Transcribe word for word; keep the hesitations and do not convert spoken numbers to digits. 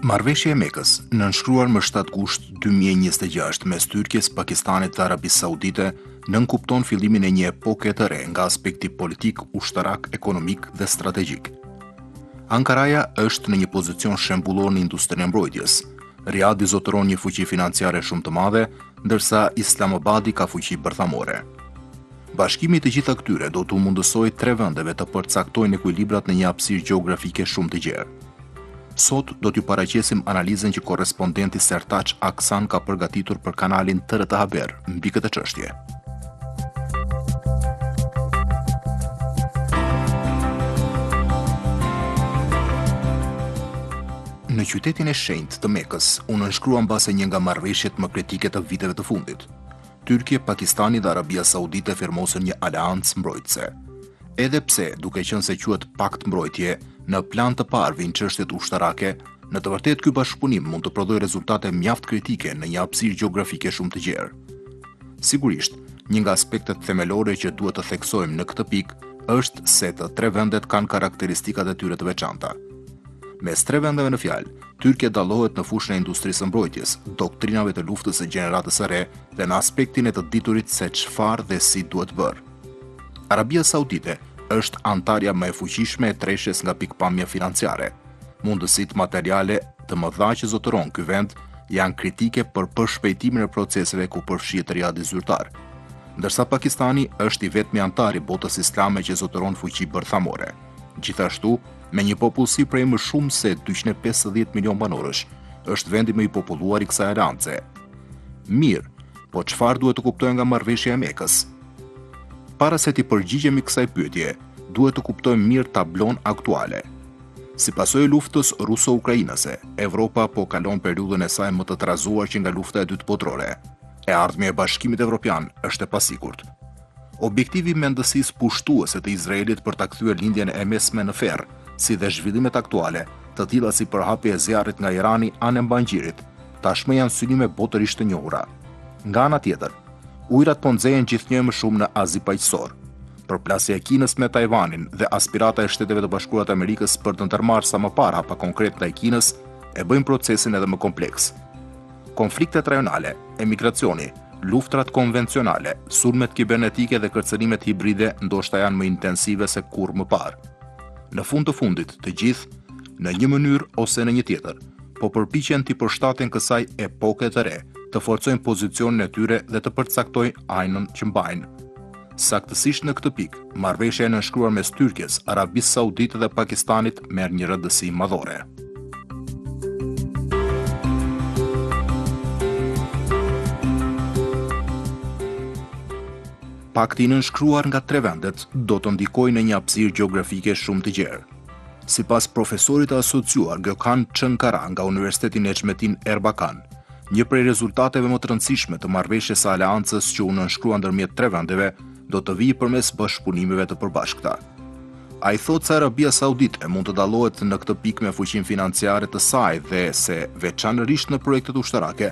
Marrëveshja e Mekës, nënshkruar më shtatë gusht dy mijë e njëzet e gjashtë mes Tyrkjes, Pakistanit dhe Arabisë Saudite, nënkupton fillimin e një epoke të re nga aspekti politik, ushtarak, ekonomik dhe strategjik. Ankaraja është në një pozicion shembullor në industrinë e mbrojtjes. Riadi zotëron një fuqi financiare shumë të madhe, ndërsa Islamabadi ka fuqi bërthamore. Bashkimi i të gjitha këtyre do t'u mundësojë tre vendeve të përcaktojnë ekuilibrat në një hapësirë gjeografike shumë të gjerë. Sot do t'ju paraqesim analizën që korrespondenti Sertaç Aksan ka përgatitur për kanalin T R T Haber mbi këtë çështje. Në qytetin e shenjtë të Mekës, u nënshkrua mbase një nga marrëveshjet më kritike të viteve të fundit. Tyrkia, Pakistani dhe Arabia Saudite firmosën një aleancë mbrojtëse. Edhe pse, duke qenë se quhet pakt mbrojtje, në plan të parë vijnë çështjet ushtarake, në të vërtetë ky bashkëpunim mund të prodhojë rezultate mjaft kritike në një hapësirë gjeografike shumë të gjerë. Sigurisht, një nga aspektet themelore që duhet të theksojmë në këtë pikë është se të tre vendet kanë karakteristikat e tyre të veçanta. Mes tre vendeve në fjalë, Tyrkia dallohet në fushën e industrisë së mbrojtjes, doktrinave të luftës së gjeneratës së re dhe në aspektin e të diturit se çfarë dhe si duhet bërë. Arabia Saudite është antarja më e fuqishme e treshjes nga pikpamja financiare. Mundësitë materiale të mëdha që zotëron ky vend janë kritike për përshpejtimin e proceseve ku përfshihet Riadi zyrtar, ndërsa Pakistani është i vetmi antar i botës islame që zotëron fuqi bërthamore. Gjithashtu, me një popullsi prej më shumë se dyqind e pesëdhjetë milion banorësh, është vendi më i populluar i kësaj aleance. Mirë, po çfarë duhet të kuptojmë nga marrëveshja e Mekës? Para se t'i përgjigjemi kësaj pyetje, duhet të kuptojmë mirë tablon aktuale. Si pasojë e luftës ruso-ukrainase, Evropa po kalon periudhën e saj më të trazuar që nga lufta e dytë botërore. E ardhmja e Bashkimit Evropian është e pasigurt. Objektivi mendësisë pushtuese të Izraelit për ta kthyer lindjen e mesme në ferr, si dhe zhvillimet aktuale, të tilla si përhapja e zjarrit nga Irani anë mbanqirit, tashmë janë synime botërisht të njohura. Nga ana tjetër, ujërat po nxehen gjithnjë më shumë në Azi paqësor. Përplasja e Kinës me Tajvanin dhe aspirata e Shteteve të Bashkuara të Amerikës për të ndërmarrë sa më parë hapa konkret ndaj Kinës e bëjnë procesin edhe më kompleks. Konfliktet rajonale, emigracioni, luftrat konvencionale, sulmet kibernetike dhe kërcënimet hibride ndoshta janë më intensive se kurrë më parë. Në fund të fundit, të gjithë, në një mënyrë ose në një tjetër, po përpiqen t'i përshtaten kësaj epoke të re, të forcojnë pozicionin e tyre dhe të përcaktojnë ajnën që mbajnë. Saktësisht në këtë pikë, marrëveshja e nënshkruar mes Tyrkjes, Arabisë Saudite dhe Pakistanit merr një rëndësi madhore. Pakti i nënshkruar nga tre vendet do të ndikojë në një hapësirë gjeografike shumë të gjerë. Sipas profesorit të asociuar Gökhan Çankara nga Universiteti Necmettin Erbakan, një prej rezultateve më të rëndësishme të marrëveshjes së aleancës që u nënshkrua ndërmjet tre vendeve do të vijë përmes bashkëpunimeve të përbashkëta. Ai thotë se Arabia Saudite mund të dallohet në këtë pikë me fuqinë financiare të saj dhe se veçanërisht në projektet ushtarake